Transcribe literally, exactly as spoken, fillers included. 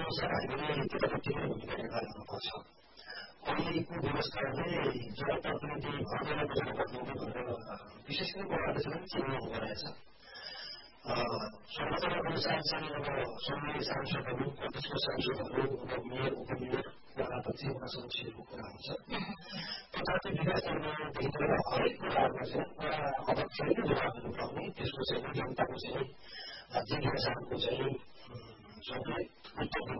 अनुसार हामीले केटाकेटीको भूमिका निर्वाह गर्नुपर्छ। अहिलेको व्यवस्थाले जनप्रतिनिधि भर्दैन जनप्रतिनिधि भनेर विशेष गरी बढाउँदैछन् चिन्ह गराएछ। संरचना अनुसार चाहिँ अब सङ्घीय सांसदहरू प्रदेशको सांसदहरू मेयर उपमेयरको आपत्ति हुन समस्याको कुरा हुन्छ। तथापि विकास निर्माणदेखि लिएर हरेक कुराहरूमा चाहिँ एउटा अध्यक्षले जवाब दिनुपर्ने, त्यसको चाहिँ जनताको चाहिँ जिज्ञासाको चाहिँ सबै उत्तर दिन